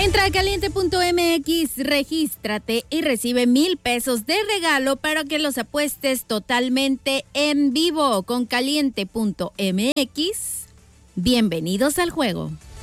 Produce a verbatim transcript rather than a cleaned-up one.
Entra a caliente punto m x, regístrate y recibe mil pesos de regalo para que los apuestes totalmente en vivo con caliente punto m x. Bienvenidos al juego.